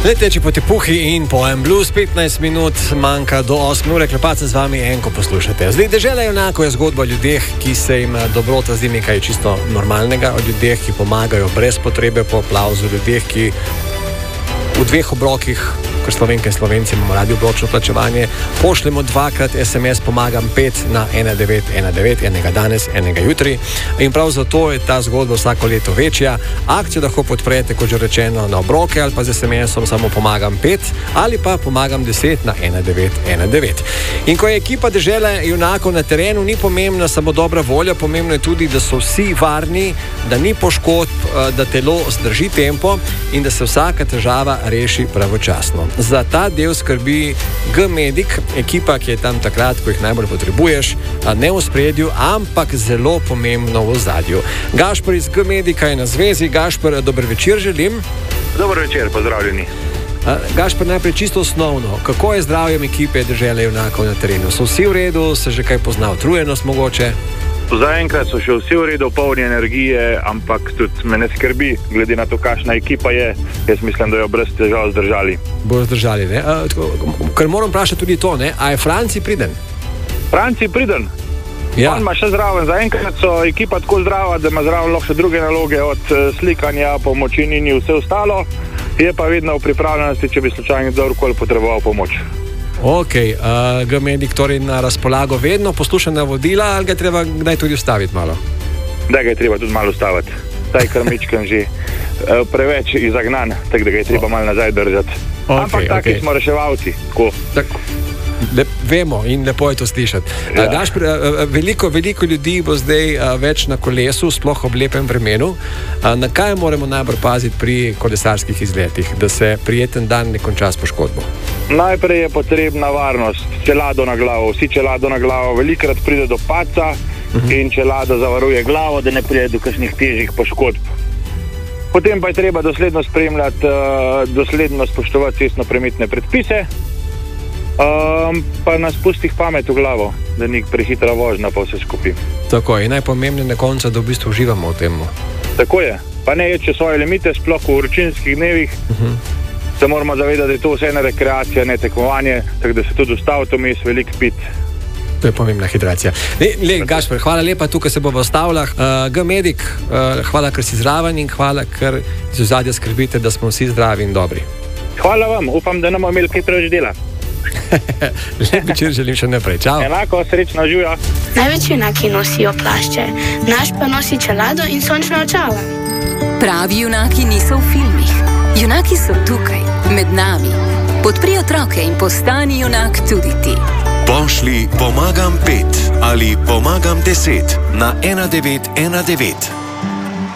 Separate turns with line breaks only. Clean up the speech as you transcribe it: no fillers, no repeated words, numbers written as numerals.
Leteči po tepuhi in pojem blues, 15 minut manjka do 8 ure, klepati z vami enko poslušate. Zdaj, Dežela junakov je zgodba o ljudeh, ki se jim dobrota zdi nekaj čisto normalnega, o ljudeh, ki pomagajo brez potrebe po aplauzu, ljudeh, ki v dveh obrokih, ker Slovenke in Slovenci imamo radi obročno plačevanje, pošljemo dvakrat SMS pomagam 5 na 1919, enega danes, enega jutri. In prav zato je ta zgodba vsako leto večja. Akcijo lahko podprete, kot že rečeno, na obroke ali pa z SMS-om samo pomagam 5 ali pa pomagam 10 na 1919. In ko je ekipa Dežele junakov na terenu, ni pomembna samo dobra volja, pomembno je tudi, da so vsi varni, da ni poškodb, da telo zdrži tempo in da se vsaka težava reši pravočasno. Za ta del skrbi G-Medic, ekipa, ki je tam takrat, ko jih najbolj potrebuješ, ne v spredju, ampak zelo pomembno v ozadju. Gašper iz G-Medica je na zvezi. Gašper, dober večer želim.
Dober večer, pozdravljeni.
Gašper, najprej čisto osnovno, kako je zdravjem ekipe Dežele junakov na terenu? So vsi v redu, se že kaj pozna utrujenost mogoče?
Zaenkrat so še vsi v redu, polni energije, ampak tudi me ne skrbi, glede na to, kakšna ekipa je. Jaz mislim, da jo brez težav zdržali.
Bojo zdržali, ne? Ker moram vprašati tudi to, ne? A je Franci priden?
Franci priden? Ja. On ima še zraven. Zaenkrat so ekipa tako zdrava, da ima zraven lahko še druge naloge, od slikanja, pomoči in vse ostalo. Je pa vedno v pripravljenosti, če bi slučajno kdorkoli potreboval pomoč.
Ok, G-Medic torej na razpolago vedno, posluša navodila, ali ga je treba kdaj tudi ustaviti malo?
Da ga je treba tudi malo ustaviti. Taj krmičkan že preveč izagnan, tako da ga je treba malo nazaj držati. Ampak taki smo reševalci.
Vemo in lepo je to slišati. Ja. Gašper, veliko ljudi bo zdaj več na kolesu, sploh ob lepem vremenu. Na kaj moramo najbolj paziti pri kolesarskih izletih, da se prijeten dan ne konča s poškodbo?
Najprej je potrebna varnost, čelado na glavo. Vsi čelado na glavo, velikrat pride do padca in čelado zavaruje glavo, da ne pride do kakšnih težjih poškodb. Potem pa je treba dosledno spremljati, dosledno spoštovati cestnoprometne predpise, pa nas pustih pamet v glavo, da ni prehitra vožnja pa vse skupaj.
Tako je, najpomembneje na koncu, da v bistvu uživamo v tem.
Tako je, pa ne ječe svoje limite, sploh v vročinskih dnevih. Se moramo zavedati, da je to vse ena rekreacija, ne tekmovanje, tako da se tudi ustaviti vmes, veliko piti.
To je pomembna hidracija. Gašper, hvala lepa, tukaj se bomo ustavila. G-Medic, hvala, ker si zraven in hvala, ker iz ozadja skrbite, da smo vsi zdravi in dobri.
Hvala vam, upam, da ne bomo imeli kaj preveč dela.
Lep večer želim še naprej. Čau.
Enako, srečno, živijo.
Največ junaki nosijo plašče, naš pa nosi čelado in sončna očala.
Pravi junaki niso v filmih. Junaki so tukaj, med nami. Podpri otroke in postani junak tudi ti.
Pošli pomagam 5 ali pomagam 10 na 1919.